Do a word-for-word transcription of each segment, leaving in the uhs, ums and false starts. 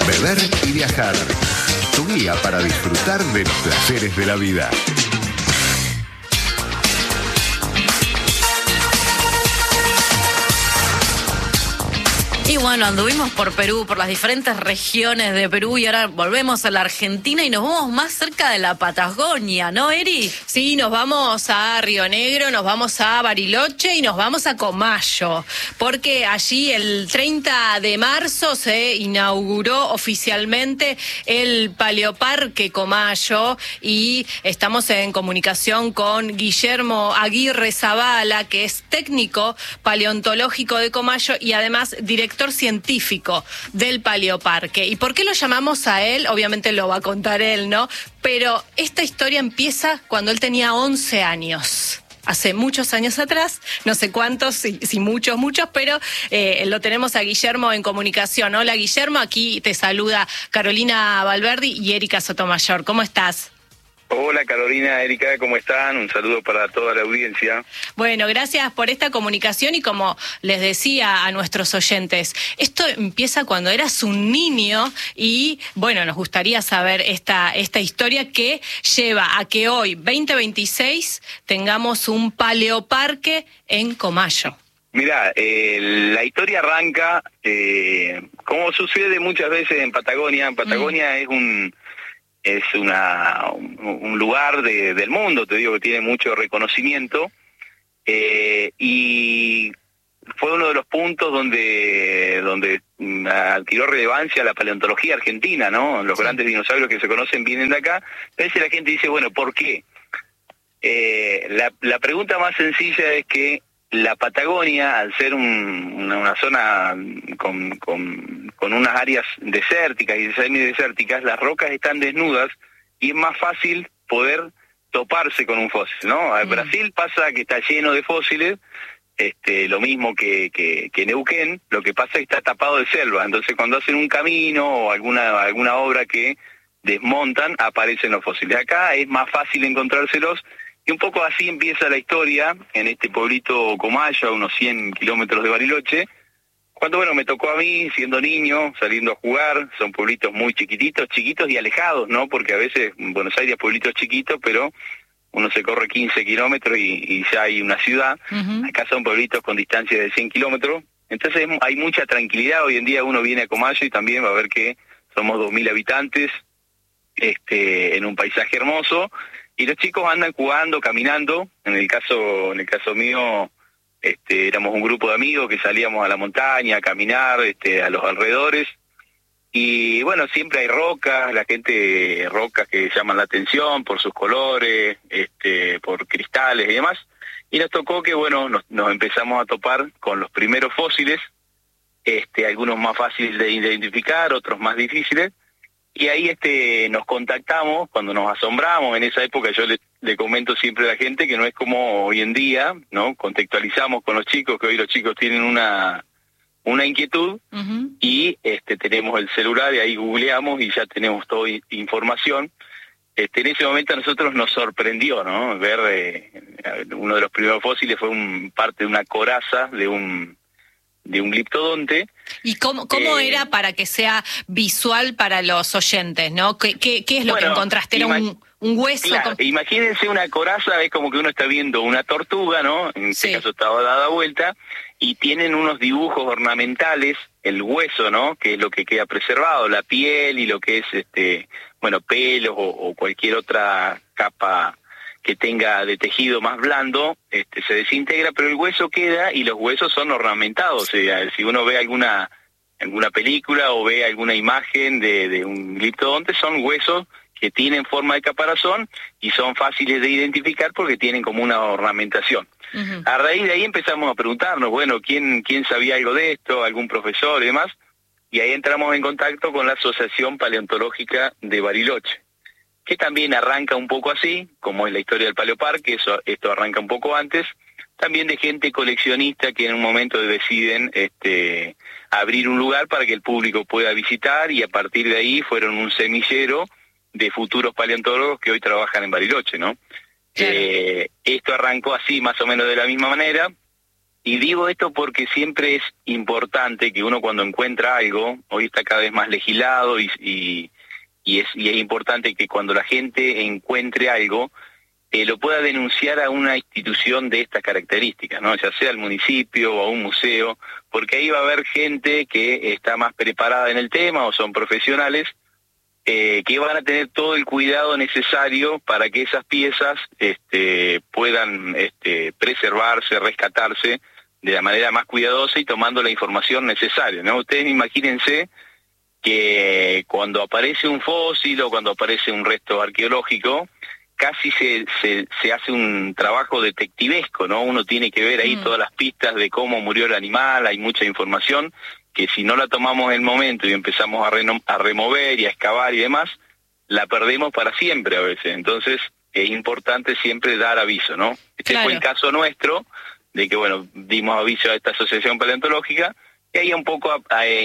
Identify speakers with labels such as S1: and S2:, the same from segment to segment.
S1: beber y viajar. Tu guía para disfrutar de los placeres de la vida.
S2: Y bueno, anduvimos por Perú, por las diferentes regiones de Perú y ahora volvemos a la Argentina y nos vamos más cerca de la Patagonia, ¿no, Eri?
S3: Sí, nos vamos a Río Negro, nos vamos a Bariloche y nos vamos a Comayo, porque allí el treinta de marzo se inauguró oficialmente el Paleoparque Comayo y estamos en comunicación con Guillermo Aguirre Zavala, que es técnico paleontológico de Comayo y además director científico del Paleoparque. ¿Y por qué lo llamamos a él? Obviamente lo va a contar él, ¿no? Pero esta historia empieza cuando él tenía once años. Hace muchos años atrás, no sé cuántos, si, si muchos, muchos, pero eh, lo tenemos a Guillermo en comunicación. Hola, Guillermo, aquí te saluda Carolina Valverdi y Erika Sotomayor. ¿Cómo estás?
S4: Hola Carolina, Erika, ¿cómo están? Un saludo para toda la audiencia.
S3: Bueno, gracias por esta comunicación y como les decía a nuestros oyentes, esto empieza cuando eras un niño y bueno, nos gustaría saber esta, esta historia que lleva a que hoy, veinte veintiséis, tengamos un paleoparque en Comayo.
S4: Mirá, eh, la historia arranca, eh, como sucede muchas veces en Patagonia. En Patagonia mm. es un... es una un, un lugar de, del mundo, te digo, que tiene mucho reconocimiento, eh, y fue uno de los puntos donde donde adquirió relevancia la paleontología argentina, ¿no? Los sí. grandes dinosaurios que se conocen vienen de acá. Entonces la gente dice, bueno, ¿por qué? Eh, la, la pregunta más sencilla es que la Patagonia, al ser un, una, una zona con, con, con unas áreas desérticas y semidesérticas, las rocas están desnudas y es más fácil poder toparse con un fósil, ¿no? En mm. Brasil pasa que está lleno de fósiles, este, lo mismo que, que, que Neuquén, lo que pasa es que está tapado de selva, entonces cuando hacen un camino o alguna, alguna obra que desmontan, aparecen los fósiles. Acá es más fácil encontrárselos. Y un poco así empieza la historia en este pueblito Comayo, a unos cien kilómetros de Bariloche, cuando, bueno, me tocó a mí, siendo niño, saliendo a jugar. Son pueblitos muy chiquititos, chiquitos y alejados, ¿no? Porque a veces en Buenos Aires pueblitos chiquitos, pero uno se corre quince kilómetros y, y ya hay una ciudad. Uh-huh. Acá son pueblitos con distancia de cien kilómetros. Entonces hay mucha tranquilidad. Hoy en día uno viene a Comayo y también va a ver que somos dos mil habitantes, este, en un paisaje hermoso. Y los chicos andan jugando, caminando. En el caso, en el caso mío, este, éramos un grupo de amigos que salíamos a la montaña a caminar, este, a los alrededores. Y bueno, siempre hay rocas, la gente, rocas que llaman la atención por sus colores, este, por cristales y demás. Y nos tocó que, bueno, nos, nos empezamos a topar con los primeros fósiles, este, algunos más fáciles de identificar, otros más difíciles. Y ahí este nos contactamos cuando nos asombramos. En esa época yo le, le comento siempre a la gente que no es como hoy en día, ¿no? Contextualizamos con los chicos, que hoy los chicos tienen una una inquietud uh-huh. y este tenemos el celular y ahí googleamos y ya tenemos toda información. Este, en ese momento a nosotros nos sorprendió, ¿no? Ver eh, uno de los primeros fósiles fue un parte de una coraza de un de un gliptodonte.
S3: ¿Y cómo, cómo eh, era para que sea visual para los oyentes, no? ¿Qué, qué, qué es lo bueno, que encontraste? ¿Era un, un hueso?
S4: Claro,
S3: con...
S4: Imagínense una coraza, es como que uno está viendo una tortuga, ¿no? En este sí. caso estaba dada vuelta, y tienen unos dibujos ornamentales, el hueso, ¿no? Que es lo que queda preservado, la piel y lo que es, este bueno, pelos o, o cualquier otra capa que tenga de tejido más blando, este, se desintegra, pero el hueso queda y los huesos son ornamentados. O sea, si uno ve alguna alguna película o ve alguna imagen de, de un gliptodonte, son huesos que tienen forma de caparazón y son fáciles de identificar porque tienen como una ornamentación. Uh-huh. A raíz de ahí empezamos a preguntarnos, bueno, ¿quién, quién sabía algo de esto? ¿Algún profesor y demás? Y ahí entramos en contacto con la Asociación Paleontológica de Bariloche, que también arranca un poco así, como es la historia del Paleoparque, eso, esto arranca un poco antes, también de gente coleccionista que en un momento deciden este, abrir un lugar para que el público pueda visitar, y a partir de ahí fueron un semillero de futuros paleontólogos que hoy trabajan en Bariloche, ¿no? Claro. Eh, esto arrancó así, más o menos de la misma manera, Y digo esto porque siempre es importante que uno cuando encuentra algo, hoy está cada vez más legislado y, y, y, es, y es importante que cuando la gente encuentre algo, eh, lo pueda denunciar a una institución de estas características, ¿no? Ya sea al municipio o a un museo, porque ahí va a haber gente que está más preparada en el tema o son profesionales, eh, que van a tener todo el cuidado necesario para que esas piezas este, puedan este, preservarse, rescatarse de la manera más cuidadosa y tomando la información necesaria, ¿no? Ustedes imagínense que cuando aparece un fósil o cuando aparece un resto arqueológico, casi se, se, se hace un trabajo detectivesco, ¿no? Uno tiene que ver ahí mm. todas las pistas de cómo murió el animal, hay mucha información que si no la tomamos en el momento y empezamos a, reno, a remover y a excavar y demás, la perdemos para siempre a veces. Entonces es importante siempre dar aviso, ¿no? Este claro. fue el caso nuestro, de que, bueno, dimos aviso a esta asociación paleontológica, y ahí un poco a, a, a,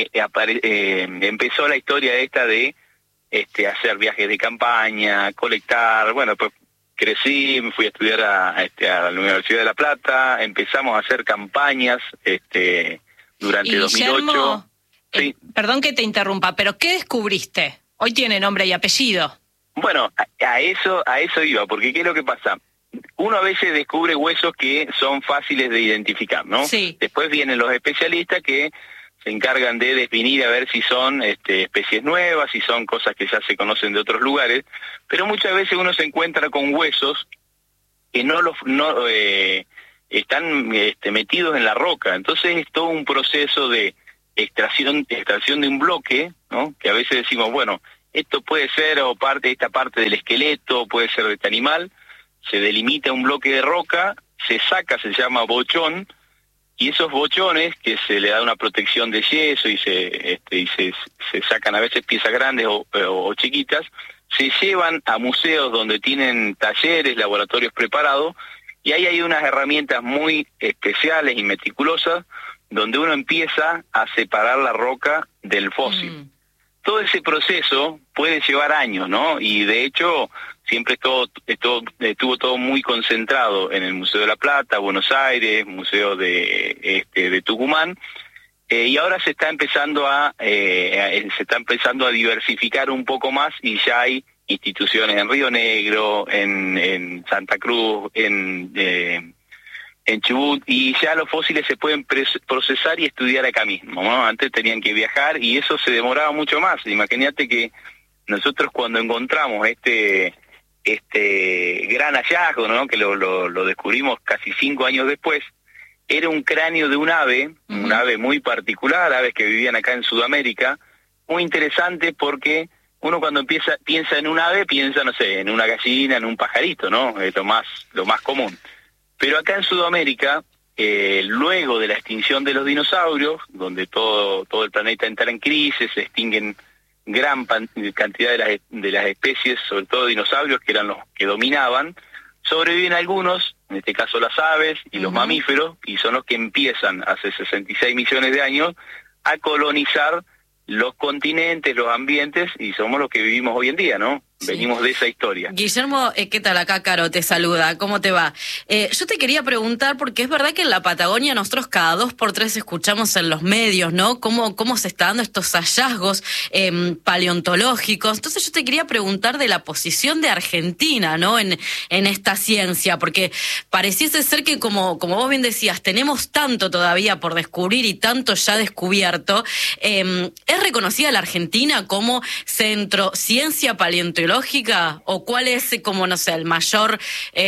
S4: eh, empezó la historia esta de este, hacer viajes de campaña, colectar, bueno, pues crecí, me fui a estudiar a, a, este, a la Universidad de La Plata, empezamos a hacer campañas este, durante
S3: y
S4: dos mil ocho.
S3: Guillermo,
S4: sí.
S3: eh, perdón que te interrumpa, pero ¿qué descubriste? Hoy tiene nombre y apellido.
S4: Bueno, a, a eso a eso iba, porque ¿qué es lo que pasa? Uno a veces descubre huesos que son fáciles de identificar, ¿no?
S3: Sí.
S4: Después vienen los especialistas que se encargan de definir a ver si son este, especies nuevas, si son cosas que ya se conocen de otros lugares, pero muchas veces uno se encuentra con huesos que no los no eh, están este, metidos en la roca. Entonces es todo un proceso de extracción, extracción de un bloque, ¿no? Que a veces decimos, bueno, esto puede ser o parte esta parte del esqueleto, puede ser de este animal. Se delimita un bloque de roca, se saca, se llama bochón, y esos bochones, que se le da una protección de yeso y se este, y se, se sacan a veces piezas grandes o, o, o chiquitas, se llevan a museos donde tienen talleres, laboratorios preparados, y ahí hay unas herramientas muy especiales y meticulosas, donde uno empieza a separar la roca del fósil. Mm. Todo ese proceso puede llevar años, ¿no? Y de hecho siempre estuvo, estuvo, estuvo todo muy concentrado en el Museo de La Plata, Buenos Aires, Museo de, este, de Tucumán, eh, y ahora se está empezando a eh, se está empezando a diversificar un poco más y ya hay instituciones en Río Negro, en, en Santa Cruz, en eh, en Chubut, y ya los fósiles se pueden procesar y estudiar acá mismo, ¿no? Antes tenían que viajar y eso se demoraba mucho más. Imagínate que nosotros cuando encontramos este este gran hallazgo, ¿no? Que lo, lo, lo descubrimos casi cinco años después, era un cráneo de un ave, uh-huh. un ave muy particular, aves que vivían acá en Sudamérica, muy interesante porque uno cuando empieza piensa en un ave, piensa, no sé, en una gallina, en un pajarito, ¿no? Es lo más, lo más común. Pero acá en Sudamérica, eh, luego de la extinción de los dinosaurios, donde todo todo el planeta entra en crisis, se extinguen gran pan, cantidad de las, de las especies, sobre todo dinosaurios, que eran los que dominaban, sobreviven algunos, en este caso las aves y uh-huh. los mamíferos, y son los que empiezan hace sesenta y seis millones de años a colonizar los continentes, los ambientes, y somos los que vivimos hoy en día, ¿no? Sí. Venimos de esa historia.
S2: Guillermo, eh, ¿qué tal? Acá Caro te saluda, ¿cómo te va? Eh, yo te quería preguntar, porque es verdad que en la Patagonia nosotros cada dos por tres escuchamos en los medios, ¿no? Cómo, cómo se están dando estos hallazgos eh, paleontológicos. Entonces yo te quería preguntar de la posición de Argentina, ¿no? En, en esta ciencia, porque pareciese ser que, como, como vos bien decías, tenemos tanto todavía por descubrir y tanto ya descubierto. Eh, ¿Es reconocida la Argentina como centro ciencia paleontológica? ¿O cuál es, como, no sé, el mayor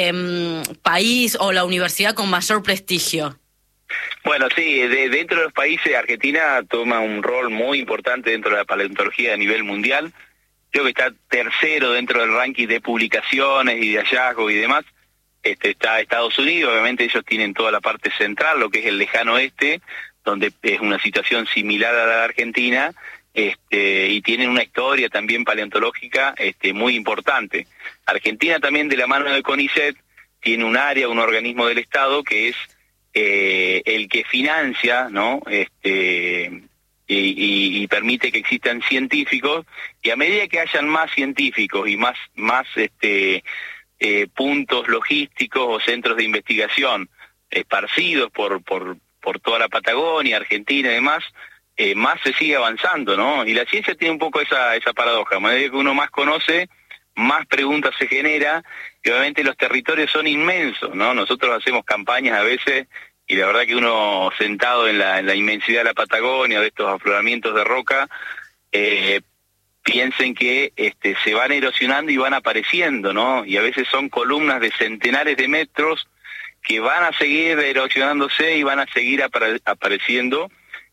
S2: eh, país o la universidad con mayor prestigio?
S4: Bueno, sí, de, dentro de los países, Argentina toma un rol muy importante dentro de la paleontología a nivel mundial. Creo que está tercero dentro del ranking de publicaciones y de hallazgos y demás. Este, está Estados Unidos, obviamente ellos tienen toda la parte central, lo que es el lejano oeste, donde es una situación similar a la de Argentina. Este, y tienen una historia también paleontológica este, muy importante. Argentina también, de la mano de CONICET, tiene un área, un organismo del Estado que es eh, el que financia, ¿no? Este, y, y, y permite que existan científicos, y a medida que hayan más científicos y más, más este, eh, puntos logísticos o centros de investigación esparcidos por, por, por toda la Patagonia, Argentina y demás, eh, más se sigue avanzando, ¿no? Y la ciencia tiene un poco esa, esa paradoja, a medida que uno más conoce, más preguntas se genera, y obviamente los territorios son inmensos, ¿no? Nosotros hacemos campañas a veces, y la verdad que uno sentado en la, en la inmensidad de la Patagonia, de estos afloramientos de roca, eh, piensen que este, se van erosionando y van apareciendo, ¿no? Y a veces son columnas de centenares de metros que van a seguir erosionándose y van a seguir apare apareciendo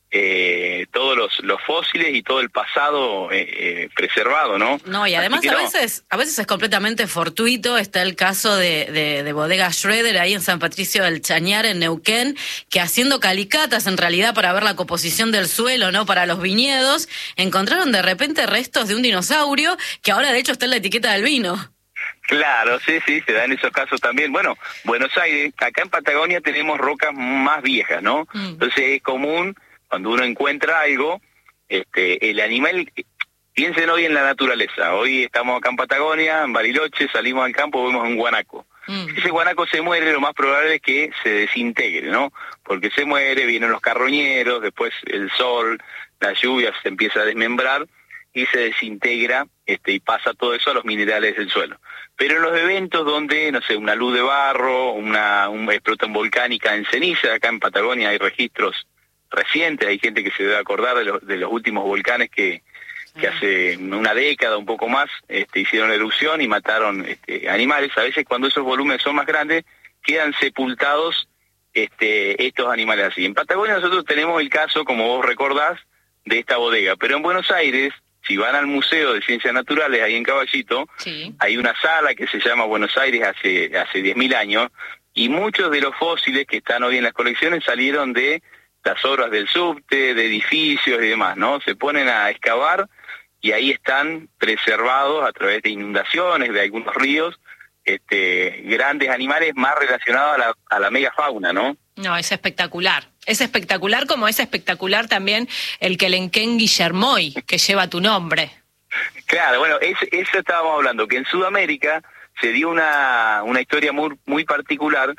S4: eh, todos los, los fósiles y todo el pasado eh, eh, preservado, ¿no?
S2: No, y además
S4: no.
S2: a veces a veces es completamente fortuito. Está el caso de, de, de Bodega Schroeder ahí en San Patricio del Chañar, en Neuquén, que haciendo calicatas en realidad para ver la composición del suelo, ¿no? Para los viñedos, encontraron de repente restos de un dinosaurio que ahora de hecho está en la etiqueta del vino.
S4: Claro, sí, sí, se dan esos casos también. Bueno, Buenos Aires, acá en Patagonia tenemos rocas más viejas, ¿no? Mm. Entonces es común, cuando uno encuentra algo, este, el animal, piensen hoy en la naturaleza. Hoy estamos acá en Patagonia, en Bariloche, salimos al campo, vemos un guanaco. Mm. Si ese guanaco se muere, lo más probable es que se desintegre, ¿no? Porque se muere, vienen los carroñeros, después el sol, la lluvia se empieza a desmembrar y se desintegra este, y pasa todo eso a los minerales del suelo. Pero en los eventos donde, no sé, una luz de barro, una, una explosión volcánica en ceniza, acá en Patagonia hay registros recientes, hay gente que se debe acordar de los, de los últimos volcanes que, que hace una década, un poco más, este, hicieron erupción y mataron este, animales. A veces cuando esos volúmenes son más grandes, quedan sepultados este, estos animales así. En Patagonia nosotros tenemos el caso, como vos recordás, de esta bodega, pero en Buenos Aires, si van al Museo de Ciencias Naturales, ahí en Caballito, sí, hay una sala que se llama Buenos Aires hace hace diez mil años, y muchos de los fósiles que están hoy en las colecciones salieron de las obras del subte, de edificios y demás, ¿no? Se ponen a excavar y ahí están preservados a través de inundaciones de algunos ríos, este, grandes animales más relacionados a la, a la megafauna, ¿no?
S3: No, es espectacular. Es espectacular, como es espectacular también el Quelenquén Guillermoy, que lleva tu nombre.
S4: Claro, bueno, es, eso estábamos hablando, que en Sudamérica se dio una, una historia muy, muy particular,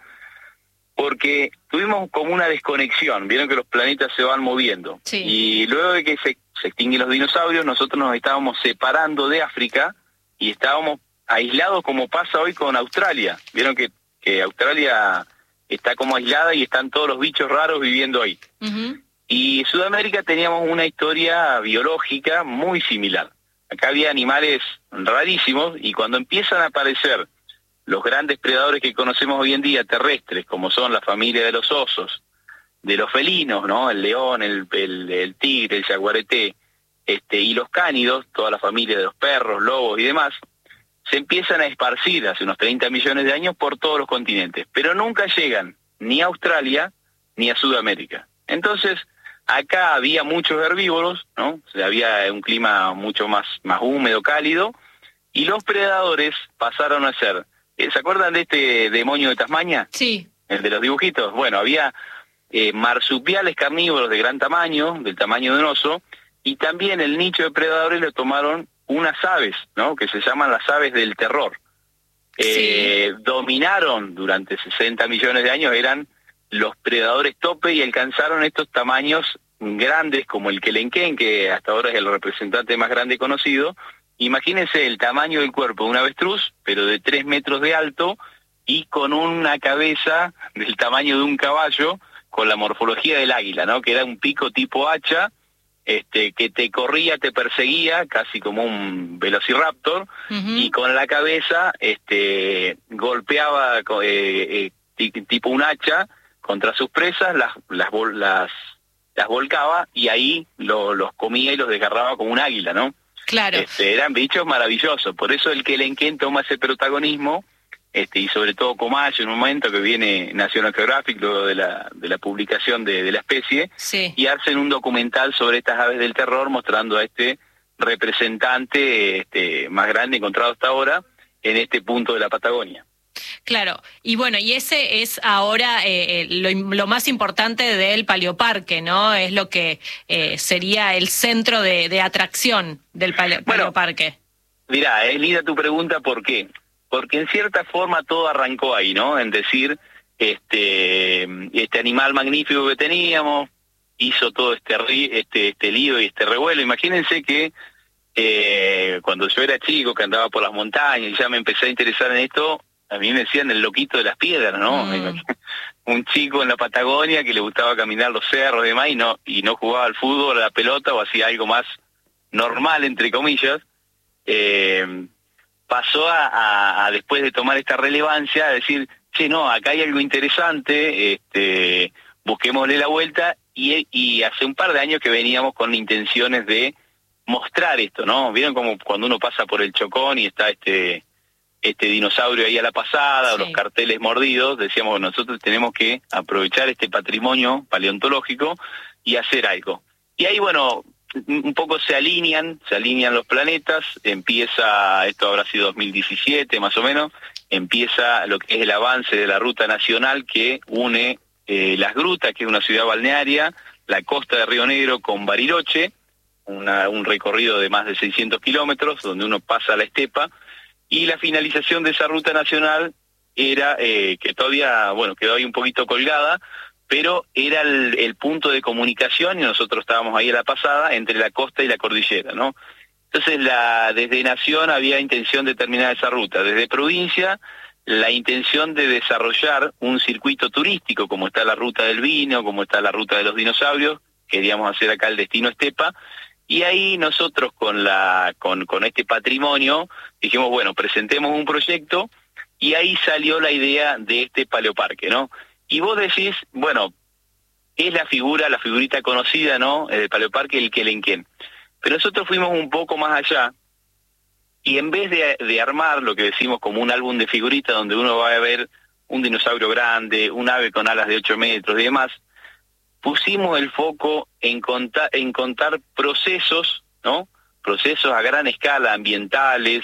S4: porque tuvimos como una desconexión, vieron que los planetas se van moviendo, sí, y luego de que se, se extinguen los dinosaurios, nosotros nos estábamos separando de África y estábamos aislados como pasa hoy con Australia. Vieron que, que Australia está como aislada y están todos los bichos raros viviendo ahí. Uh-huh. Y Sudamérica teníamos una historia biológica muy similar. Acá había animales rarísimos y cuando empiezan a aparecer los grandes predadores que conocemos hoy en día terrestres, como son la familia de los osos, de los felinos, ¿no? El león, el, el, el tigre, el jaguarete, este, y los cánidos, toda la familia de los perros, lobos y demás, se empiezan a esparcir hace unos treinta millones de años por todos los continentes, pero nunca llegan ni a Australia ni a Sudamérica. Entonces, acá había muchos herbívoros, ¿no? O sea, había un clima mucho más, más húmedo, cálido, y los predadores pasaron a ser, ¿se acuerdan de este demonio de Tasmania?
S3: Sí.
S4: El de los dibujitos. Bueno, había eh, marsupiales carnívoros de gran tamaño, del tamaño de un oso, y también el nicho de predadores lo tomaron unas aves, ¿no? Que se llaman las aves del terror. Eh, sí. Dominaron durante sesenta millones de años, eran los predadores tope y alcanzaron estos tamaños grandes como el Quelenquén, que hasta ahora es el representante más grande conocido. Imagínense el tamaño del cuerpo de un avestruz, pero de tres metros de alto y con una cabeza del tamaño de un caballo, con la morfología del águila, ¿no? Que era un pico tipo hacha, este, que te corría, te perseguía, casi como un velociraptor, uh-huh, y con la cabeza este, golpeaba eh, eh, tipo un hacha contra sus presas, las las las, las volcaba y ahí lo, los comía y los desgarraba como un águila, ¿no?
S3: Claro.
S4: Este, eran bichos maravillosos, por eso el Quelenquén toma ese protagonismo, este, y sobre todo Comayo, en un momento que viene National Geographic, luego de la, de la publicación de, de la especie,
S3: sí,
S4: y hacen un documental sobre estas aves del terror, mostrando a este representante este, más grande encontrado hasta ahora en este punto de la Patagonia.
S3: Claro, y bueno, y ese es ahora eh, lo, lo más importante del Paleoparque, ¿no? Es lo que eh, sería el centro de, de atracción del pale,
S4: bueno,
S3: Paleoparque.
S4: Mirá, es linda tu pregunta, ¿por qué? Porque en cierta forma todo arrancó ahí, ¿no? En decir, este, este animal magnífico que teníamos, hizo todo este, este, este lío y este revuelo. Imagínense que eh, cuando yo era chico, que andaba por las montañas y ya me empecé a interesar en esto, a mí me decían el loquito de las piedras, ¿no? Mm. Un chico en la Patagonia que le gustaba caminar los cerros y demás, y no, y no jugaba al fútbol, a la pelota, o hacía algo más normal, entre comillas, eh, pasó a, a, a, después de tomar esta relevancia, a decir, che, no, acá hay algo interesante, este, busquémosle la vuelta, y, y hace un par de años que veníamos con intenciones de mostrar esto, ¿no? ¿Vieron como cuando uno pasa por el Chocón y está este... este dinosaurio ahí a la pasada, sí, o los carteles mordidos? Decíamos, nosotros tenemos que aprovechar este patrimonio paleontológico y hacer algo. Y ahí, bueno, un poco se alinean, se alinean los planetas, empieza, esto habrá sido dos mil diecisiete más o menos, empieza lo que es el avance de la ruta nacional que une eh, Las Grutas, que es una ciudad balnearia, la costa de Río Negro con Bariloche, una, un recorrido de más de seiscientos kilómetros, donde uno pasa la estepa. Y la finalización de esa ruta nacional era, eh, que todavía, bueno, quedó ahí un poquito colgada, pero era el, el punto de comunicación, y nosotros estábamos ahí a la pasada, entre la costa y la cordillera, ¿no? Entonces, la, desde Nación había intención de terminar esa ruta. Desde provincia, la intención de desarrollar un circuito turístico, como está la ruta del vino, como está la ruta de los dinosaurios, queríamos hacer acá el destino estepa. Y ahí nosotros con la con, con este patrimonio dijimos, bueno, presentemos un proyecto, y ahí salió la idea de este paleoparque, ¿no? Y vos decís, bueno, es la figura, la figurita conocida, ¿no?, del paleoparque, el Quelenquén. Pero nosotros fuimos un poco más allá, y en vez de, de armar lo que decimos como un álbum de figuritas, donde uno va a ver un dinosaurio grande, un ave con alas de ocho metros y demás, pusimos el foco en contar, en contar procesos, ¿no? Procesos a gran escala, ambientales,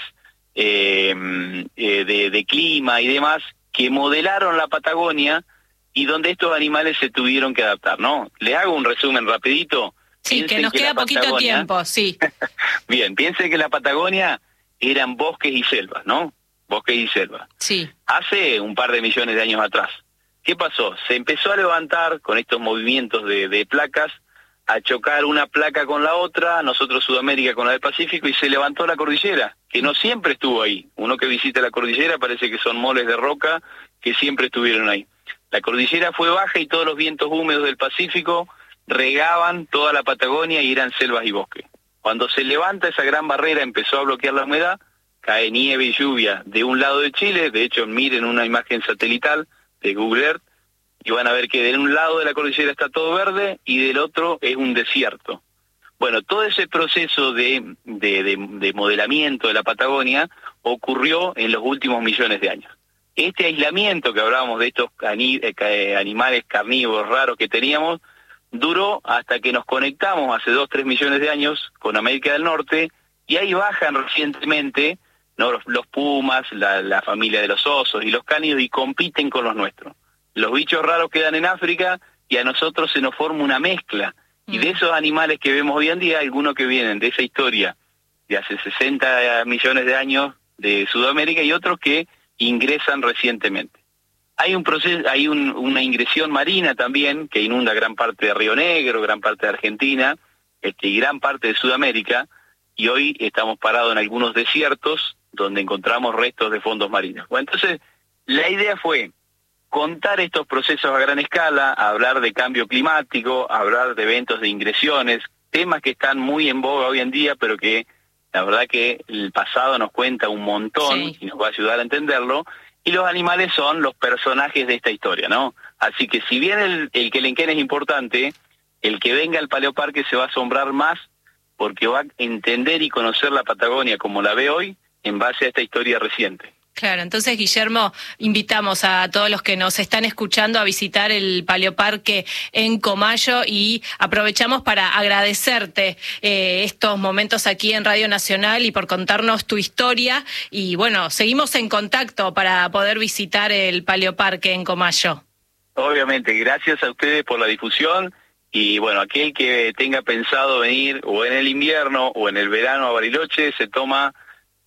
S4: eh, eh, de, de clima y demás, que modelaron la Patagonia y donde estos animales se tuvieron que adaptar, ¿no? Les hago un resumen rapidito.
S3: Sí, piensen que nos que queda poquito tiempo, sí.
S4: Bien, piensen que la Patagonia eran bosques y selvas, ¿no? Bosques y selvas.
S3: Sí.
S4: Hace un par de millones de años atrás. ¿Qué pasó? Se empezó a levantar con estos movimientos de, de placas, a chocar una placa con la otra, nosotros Sudamérica con la del Pacífico, y se levantó la cordillera, que no siempre estuvo ahí. Uno que visita la cordillera parece que son moles de roca que siempre estuvieron ahí. La cordillera fue baja y todos los vientos húmedos del Pacífico regaban toda la Patagonia y eran selvas y bosques. Cuando se levanta esa gran barrera, empezó a bloquear la humedad, cae nieve y lluvia de un lado de Chile, de hecho miren una imagen satelital de Google Earth, y van a ver que de un lado de la cordillera está todo verde y del otro es un desierto. Bueno, todo ese proceso de, de, de, de modelamiento de la Patagonia ocurrió en los últimos millones de años. Este aislamiento que hablábamos de estos ani, eh, animales carnívoros raros que teníamos, duró hasta que nos conectamos hace dos, tres millones de años con América del Norte, y ahí bajan recientemente, ¿no?, los, los pumas, la, la familia de los osos y los cánidos, y compiten con los nuestros. Los bichos raros quedan en África y a nosotros se nos forma una mezcla. Mm. Y de esos animales que vemos hoy en día, algunos que vienen de esa historia de hace sesenta millones de años de Sudamérica, y otros que ingresan recientemente. Hay un proceso, hay un, una ingresión marina también que inunda gran parte de Río Negro, gran parte de Argentina, este, y gran parte de Sudamérica, y hoy estamos parados en algunos desiertos donde encontramos restos de fondos marinos. Bueno, entonces, la idea fue contar estos procesos a gran escala, hablar de cambio climático, hablar de eventos de ingresiones, temas que están muy en boga hoy en día, pero que la verdad que el pasado nos cuenta un montón, sí, y nos va a ayudar a entenderlo, y los animales son los personajes de esta historia, ¿no? Así que si bien el, el Quelenquén es importante, el que venga al Paleoparque se va a asombrar más, porque va a entender y conocer la Patagonia como la ve hoy en base a esta historia reciente.
S3: Claro, entonces, Guillermo, invitamos a todos los que nos están escuchando a visitar el Paleoparque en Comayo, y aprovechamos para agradecerte eh, estos momentos aquí en Radio Nacional y por contarnos tu historia. Y bueno, seguimos en contacto para poder visitar el Paleoparque en Comayo.
S4: Obviamente, gracias a ustedes por la difusión. Y bueno, aquel que tenga pensado venir o en el invierno o en el verano a Bariloche, se toma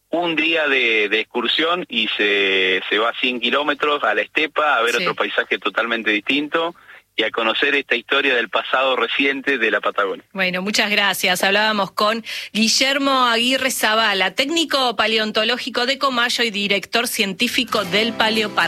S4: un día de, de excursión y se, se va cien kilómetros a la estepa a ver
S3: Sí.
S4: otro paisaje totalmente distinto y a conocer esta historia del pasado reciente de la Patagonia.
S3: Bueno, muchas gracias. Hablábamos con Guillermo Aguirre Zavala, técnico paleontológico de Comayo y director científico del Paleoparque.